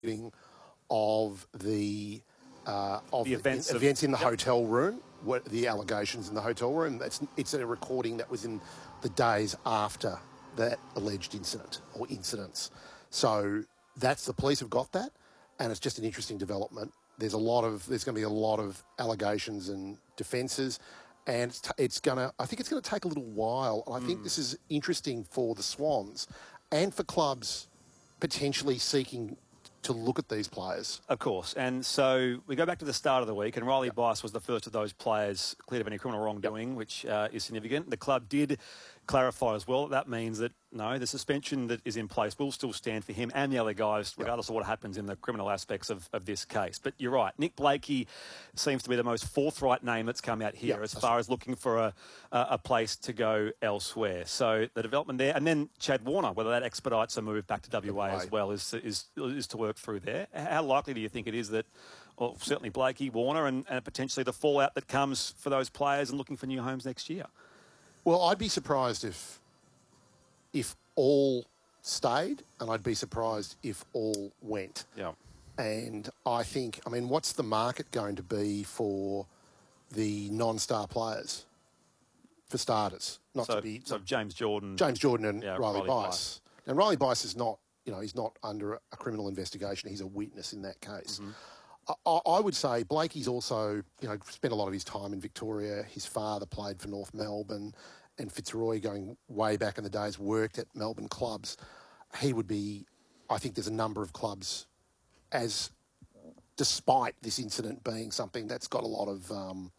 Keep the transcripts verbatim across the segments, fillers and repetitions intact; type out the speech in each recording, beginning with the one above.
of the uh, of the events, the, of, events in the yep. hotel room, what the allegations in the hotel room. That's it's a recording that was in the days after that alleged incident or incidents. So that's the police have got that, and it's just an interesting development. There's a lot of there's going to be a lot of allegations and defences, and it's, t- it's going to I think it's going to take a little while. And I mm. think this is interesting for the Swans and for clubs potentially seeking to look at these players. Of course. And so we go back to the start of the week, and Riley yep. Bice was the first of those players cleared of any criminal wrongdoing, yep. which uh, is significant. The club did clarify as well. That means that, no, the suspension that is in place will still stand for him and the other guys, regardless yep. of what happens in the criminal aspects of, of this case. But you're right. Nick Blakey seems to be the most forthright name that's come out here yep, as far right. as looking for a, a place to go elsewhere. So the development there. And then Chad Warner, whether that expedites a move back to W A as well, is, is, is to work through there. How likely do you think it is that, well, certainly Blakey, Warner, and, and potentially the fallout that comes for those players and looking for new homes next year? Well, I'd be surprised if if all stayed, and I'd be surprised if all went. Yeah. And I think, I mean, what's the market going to be for the non-star players? For starters, not so, to be so James Jordan, James Jordan, and yeah, Riley, Riley Bice. Bice. And Riley Bice is not, you know, he's not under a criminal investigation. He's a witness in that case. Mm-hmm. I, I would say Blakey's also, you know, spent a lot of his time in Victoria. His father played for North Melbourne, and Fitzroy, going way back in the days, worked at Melbourne clubs. He would be, I think there's a number of clubs, as despite this incident being something that's got a lot of, um,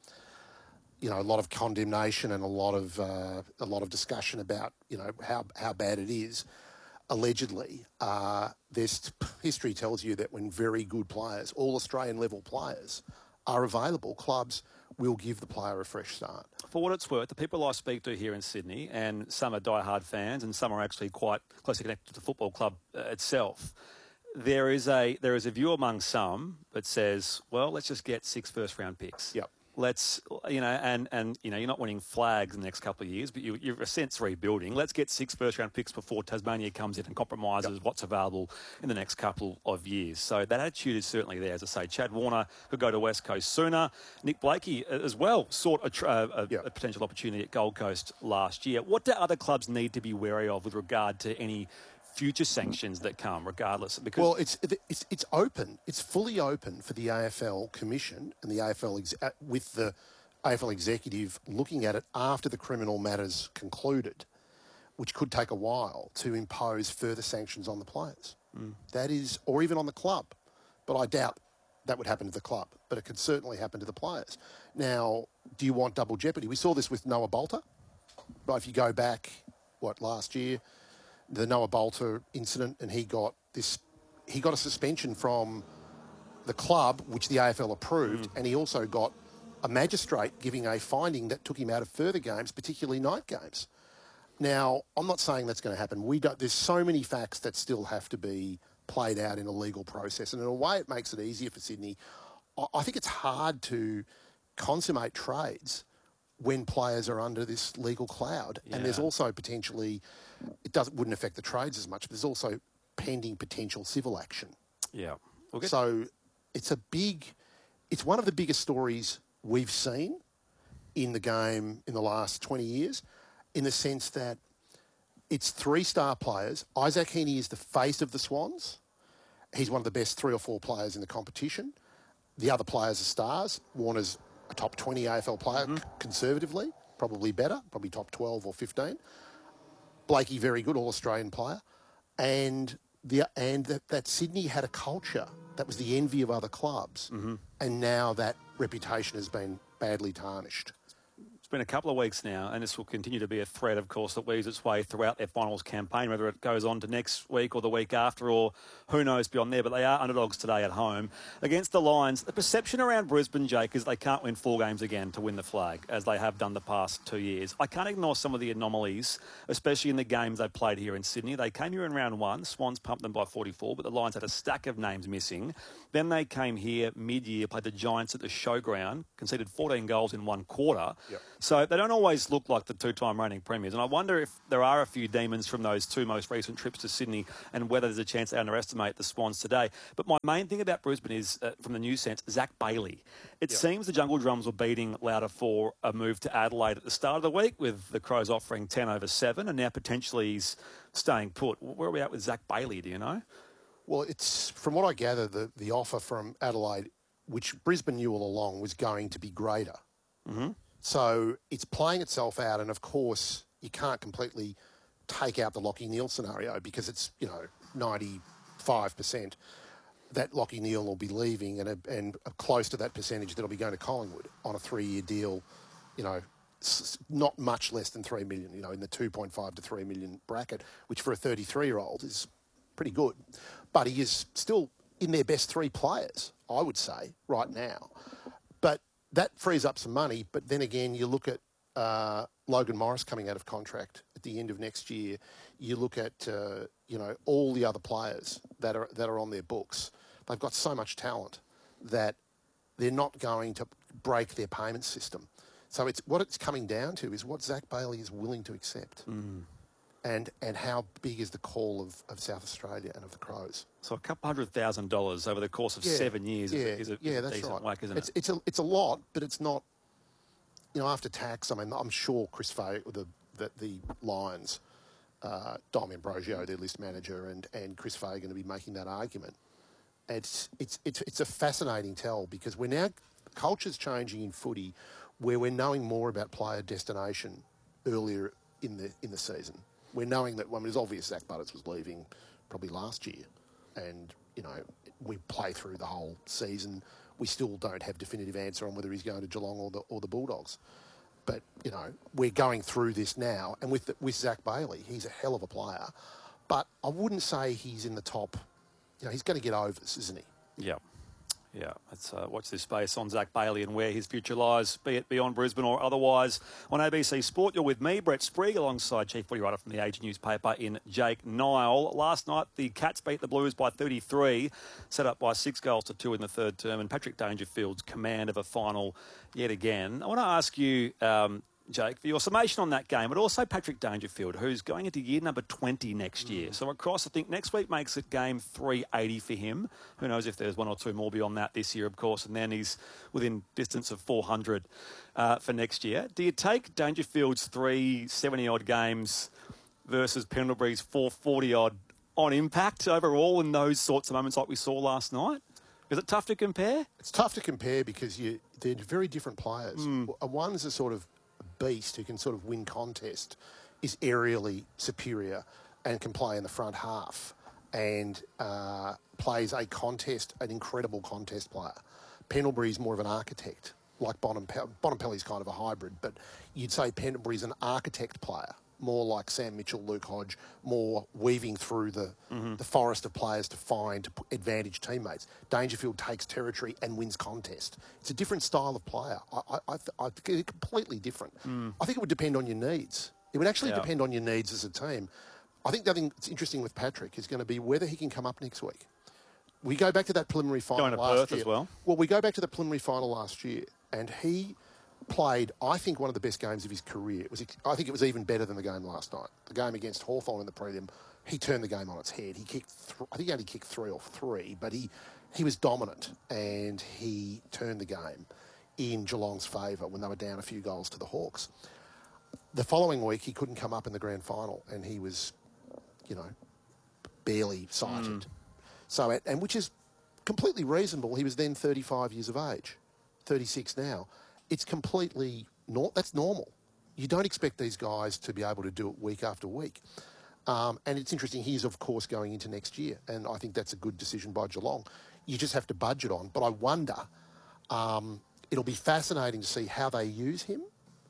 you know, a lot of condemnation and a lot of uh, a lot of discussion about, you know, how how bad it is. Allegedly, uh, there's history tells you that when very good players, all Australian level players, are available, clubs will give the player a fresh start. For what it's worth, the people I speak to here in Sydney, and some are diehard fans, and some are actually quite closely connected to the football club uh, itself. There is a there is a view among some that says, well, let's just get six first round picks. Yep. Let's, you know, and, and you know, you're not winning flags in the next couple of years, but you, you're a sense rebuilding. Let's get six first-round picks before Tasmania comes in and compromises yep. what's available in the next couple of years. So that attitude is certainly there. As I say, Chad Warner could go to West Coast sooner. Nick Blakey as well sought a, tra- a, yep. a potential opportunity at Gold Coast last year. What do other clubs need to be wary of with regard to any future sanctions that come, regardless? Because well, it's it's it's open. It's fully open for the A F L Commission and the A F L ex- with the A F L executive looking at it after the criminal matters concluded, which could take a while, to impose further sanctions on the players. Mm. That is, or even on the club, but I doubt that would happen to the club. But it could certainly happen to the players. Now, do you want double jeopardy? We saw this with Noah Bolter. But if you go back, what, last year, the Noah Bolter incident, and he got this, he got a suspension from the club, which the A F L approved, mm. and he also got a magistrate giving a finding that took him out of further games, particularly night games. Now, I'm not saying that's going to happen. We don't. There's so many facts that still have to be played out in a legal process, and in a way, it makes it easier for Sydney. I think it's hard to consummate trades when players are under this legal cloud. Yeah. And there's also potentially, it doesn't wouldn't affect the trades as much, but there's also pending potential civil action. Yeah. We'll so it's a big, it's one of the biggest stories we've seen in the game in the last twenty years, in the sense that it's three star players. Isaac Heaney is the face of the Swans. He's one of the best three or four players in the competition. The other players are stars. Warner's a top twenty A F L player, mm-hmm. conservatively, probably better, probably top twelve or fifteen. Blakey, very good, all-Australian player. And the and that, that Sydney had a culture that was the envy of other clubs, mm-hmm. and now that reputation has been badly tarnished. Been a couple of weeks now, and this will continue to be a thread, of course, that weaves its way throughout their finals campaign, whether it goes on to next week or the week after, or who knows beyond there. But they are underdogs today at home against the Lions. The perception around Brisbane, Jake, is they can't win four games again to win the flag, as they have done the past two years. I can't ignore some of the anomalies, especially in the games they played here in Sydney. They came here in round one. Swans pumped them by forty-four, but the Lions had a stack of names missing. Then they came here mid-year, played the Giants at the Showground, conceded fourteen goals in one quarter. Yep. So they don't always look like the two-time reigning premiers. And I wonder if there are a few demons from those two most recent trips to Sydney and whether there's a chance to underestimate the Swans today. But my main thing about Brisbane is, uh, from the news sense, Zach Bailey. It yep. seems the Jungle Drums were beating louder for a move to Adelaide at the start of the week, with the Crows offering ten over seven, and now potentially he's staying put. Where are we at with Zach Bailey, do you know? Well, it's from what I gather, the, the offer from Adelaide, which Brisbane knew all along, was going to be greater. Mm-hmm. So it's playing itself out, and of course you can't completely take out the Lachie Neale scenario because it's, you know, ninety-five percent that Lachie Neale will be leaving, and a, and a close to that percentage that'll be going to Collingwood on a three-year deal, you know, s- not much less than three million, you know, in the two point five to three million bracket, which for a thirty-three-year-old is pretty good. But he is still in their best three players, I would say, right now. But that frees up some money, but then again, you look at uh, Logan Morris coming out of contract at the end of next year. You look at uh, you know, all the other players that are that are on their books. They've got so much talent that they're not going to break their payment system. So it's what it's coming down to is what Zach Bailey is willing to accept. Mm. And and how big is the call of, of South Australia and of the Crows? So a couple hundred thousand dollars over the course of yeah, seven years yeah, is a, is a, yeah, is a that's decent right. whack, isn't it's, it? It's a, it's a lot, but it's not, you know, after tax, I mean, I'm sure Chris Fay, the, the, the Lions, uh, Dom Ambrosio, their list manager, and, and Chris Fay are going to be making that argument. It's, it's, it's, it's a fascinating tell because we're now, culture's changing in footy where we're knowing more about player destination earlier in the in the season. We're knowing that, well, I mean, it's obvious Zach Butters was leaving probably last year. And, you know, we play through the whole season. We still don't have definitive answer on whether he's going to Geelong or the or the Bulldogs. But, you know, we're going through this now. And with the, with Zach Bailey, he's a hell of a player. But I wouldn't say he's in the top. You know, he's going to get overs, isn't he? Yeah. Yeah, let's uh, watch this space on Zach Bailey and where his future lies, be it beyond Brisbane or otherwise. On A B C Sport, you're with me, Brett Sprigg, alongside Chief Footy Writer from the Age newspaper in Jake Nile. Last night, the Cats beat the Blues by thirty-three, set up by six goals to two in the third term, and Patrick Dangerfield's command of a final yet again. I want to ask you, um, Jake, for your summation on that game, but also Patrick Dangerfield, who's going into year number twenty next year. Mm. So across, I think next week makes it game three eighty for him. Who knows if there's one or two more beyond that this year, of course, and then he's within distance of four hundred uh, for next year. Do you take Dangerfield's three seventy-odd games versus Pendlebury's four forty-odd on impact overall in those sorts of moments like we saw last night? Is it tough to compare? It's tough to compare because you, they're very different players. Mm. One's a sort of beast who can sort of win contest, is aerially superior and can play in the front half and uh, plays a contest, an incredible contest player. Pendlebury's more of an architect, like Bonampelli. Bonampelli's kind of a hybrid, but you'd say Pendlebury's an architect player, more like Sam Mitchell, Luke Hodge, more weaving through the, mm-hmm. the forest of players to find advantage teammates. Dangerfield takes territory and wins contest. It's a different style of player. I, I, I think it's completely different. Mm. I think it would depend on your needs. It would actually yeah. depend on your needs as a team. I think the other thing that's interesting with Patrick is going to be whether he can come up next week. We go back to that preliminary final Going to last Perth year. as well. Well, we go back to the preliminary final last year, and he played, I think, one of the best games of his career. It was, I think it was even better than the game last night. The game against Hawthorn in the prelim, he turned the game on its head. He kicked, th- I think he only kicked three or three, but he, he was dominant, and he turned the game in Geelong's favour when they were down a few goals to the Hawks. The following week, he couldn't come up in the grand final, and he was, you know, barely sighted. Mm. So, and which is completely reasonable. He was then thirty-five years of age, thirty-six now. It's completely, nor- that's normal. You don't expect these guys to be able to do it week after week. Um, and it's interesting, he's, of course, going into next year. And I think that's a good decision by Geelong. You just have to budget on. But I wonder, um, it'll be fascinating to see how they use him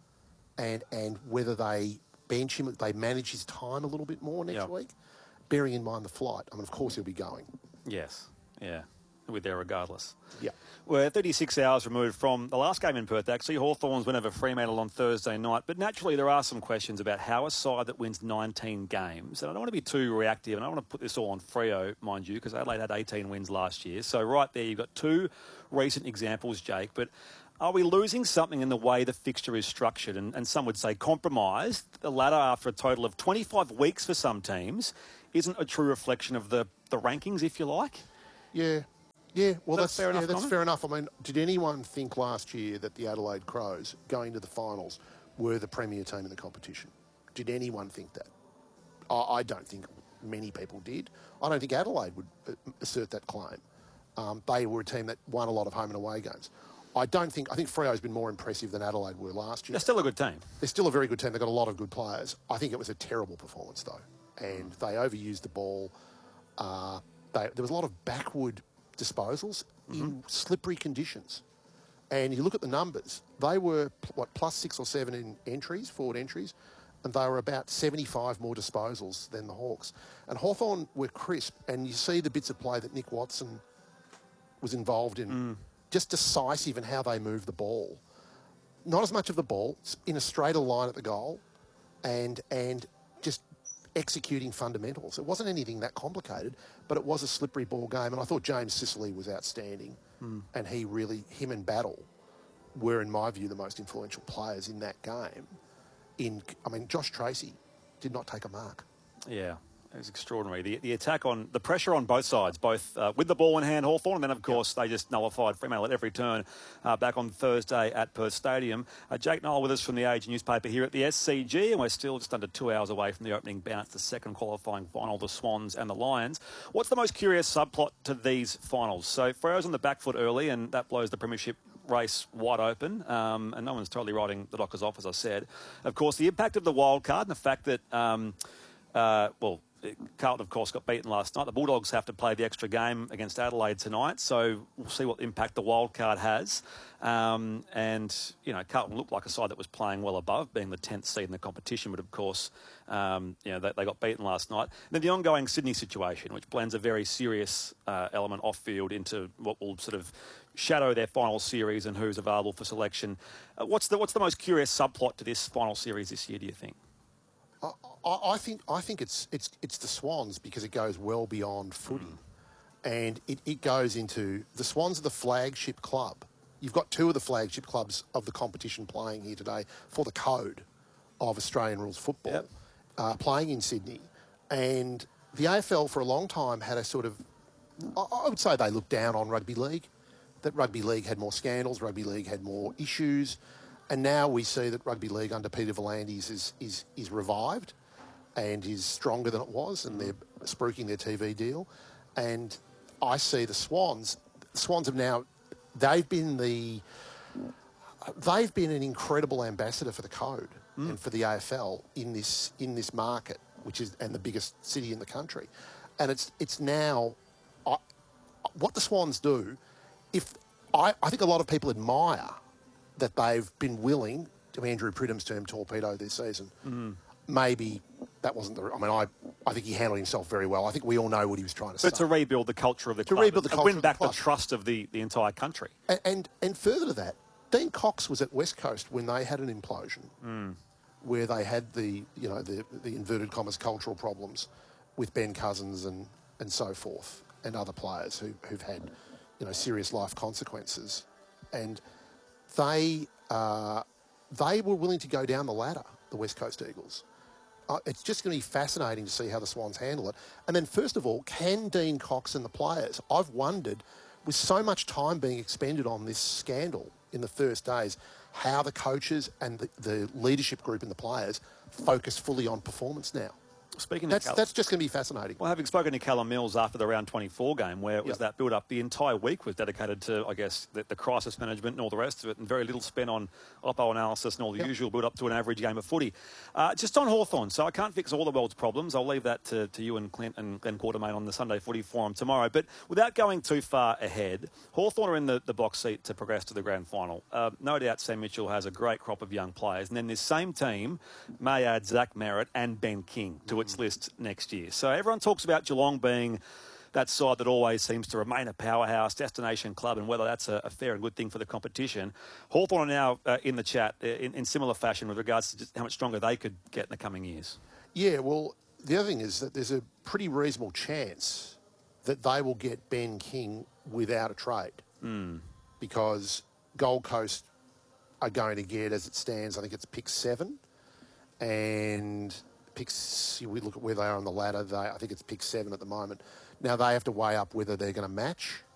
and and whether they bench him, they manage his time a little bit more next yep. week, bearing in mind the flight. I mean, of course, he'll be going. Yes, yeah. We're there regardless. Yeah. We're thirty-six hours removed from the last game in Perth, actually. Hawthorn's win over Fremantle on Thursday night. But naturally, there are some questions about how a side that wins nineteen games, and I don't want to be too reactive, and I don't want to put this all on Freo, mind you, because Adelaide had eighteen wins last year. So right there, you've got two recent examples, Jake. But are we losing something in the way the fixture is structured? And, and some would say compromised. The ladder, after a total of twenty-five weeks for some teams, isn't a true reflection of the, the rankings, if you like. Yeah. Yeah, well, That that's, fair enough yeah, that's comment? fair enough. I mean, did anyone think last year that the Adelaide Crows, going to the finals, were the premier team in the competition? Did anyone think that? I, I don't think many people did. I don't think Adelaide would uh, assert that claim. Um, they were a team that won a lot of home and away games. I don't think, I think Freo's been more impressive than Adelaide were last year. They're still a good team. They're still a very good team. They've got a lot of good players. I think it was a terrible performance, though. And they overused the ball. Uh, they, there was a lot of backward disposals mm-hmm. in slippery conditions. And you look at the numbers, they were, what, plus six or seven in entries, forward entries, and they were about seventy-five more disposals than the Hawks. And Hawthorn were crisp, and you see the bits of play that Nick Watson was involved in, mm. just decisive in how they move the ball. Not as much of the ball, in a straighter line at the goal, and and just executing fundamentals. It wasn't anything that complicated, but it was a slippery ball game, and I thought James Sicily was outstanding, mm. and he really, him and Battle were, in my view, the most influential players in that game. In, I mean, Josh Tracy did not take a mark. Yeah. It was extraordinary. The, the attack on, the pressure on both sides, both uh, with the ball in hand, Hawthorn, and then, of course, yep. they just nullified Fremantle at every turn uh, back on Thursday at Perth Stadium. Uh, Jake Noel with us from the Age newspaper here at the S C G, and we're still just under two hours away from the opening bounce, the second qualifying final, the Swans and the Lions. What's the most curious subplot to these finals? So Freo's on the back foot early, and that blows the premiership race wide open, um, and no one's totally writing the Dockers off, as I said. Of course, the impact of the wild card and the fact that, um, uh, well, Carlton, of course, got beaten last night. The Bulldogs have to play the extra game against Adelaide tonight, so we'll see what impact the wild card has. Um, and, you know, Carlton looked like a side that was playing well above, being the tenth seed in the competition, but, of course, um, you know, they, they got beaten last night. And then the ongoing Sydney situation, which blends a very serious uh, element off-field into what will sort of shadow their final series and who's available for selection. Uh, what's the what's the most curious subplot to this final series this year, do you think? I, I think I think it's it's it's the Swans because it goes well beyond footy, mm. and it, it goes into the Swans are the flagship club. You've got two of the flagship clubs of the competition playing here today for the code of Australian rules football, yep. uh, playing in Sydney, and the A F L for a long time had a sort of, I, I would say they looked down on rugby league, that rugby league had more scandals, rugby league had more issues. And now we see that rugby league under Peter V'landys is, is is revived and is stronger than it was, and they're spruiking their T V deal. And I see the Swans, the Swans have now, they've been the, they've been an incredible ambassador for the code mm. and for the A F L in this in this market, which is and the biggest city in the country. And it's it's now, I, what the Swans do, if I, I think a lot of people admire that they've been willing, to Andrew Pridham's term, torpedo this season. Mm. Maybe that wasn't the... I mean, I, I think he handled himself very well. I think we all know what he was trying to but say. But to rebuild the culture of the to club. rebuild the culture win of back the, the trust of the, the entire country. And, and and further to that, Dean Cox was at West Coast when they had an implosion, mm. where they had the, you know, the, the inverted commas cultural problems with Ben Cousins and, and so forth, and other players who, who've had, you know, serious life consequences. And they... Uh, they were willing to go down the ladder, the West Coast Eagles. Uh, it's just going to be fascinating to see how the Swans handle it. And then, first of all, can Dean Cox and the players, I've wondered, with so much time being expended on this scandal in the first days, how the coaches and the, the leadership group and the players focus fully on performance now. Speaking that's, of Cal- that's just going to be fascinating. Well, having spoken to Callum Mills after the round twenty-four game, where it was yep. that build-up, the entire week was dedicated to, I guess, the, the crisis management and all the rest of it, and very little spent on oppo analysis and all the yep. usual build-up to an average game of footy. Uh, just on Hawthorn, so I can't fix all the world's problems. I'll leave that to, to you and Clint and Glenn Quartermain on the Sunday Footy Forum tomorrow. But without going too far ahead, Hawthorn are in the, the box seat to progress to the grand final. Uh, no doubt Sam Mitchell has a great crop of young players, and then this same team may add Zach Merritt and Ben King to its list next year. So everyone talks about Geelong being that side that always seems to remain a powerhouse, destination club, and whether that's a, a fair and good thing for the competition. Hawthorn are now uh, in the chat in, in similar fashion with regards to just how much stronger they could get in the coming years. Yeah, well, the other thing is that there's a pretty reasonable chance that they will get Ben King without a trade mm. because Gold Coast are going to get, as it stands, I think it's pick seven. And picks, we look at where they are on the ladder, they, I think it's pick seven at the moment. Now, they have to weigh up whether they're going to match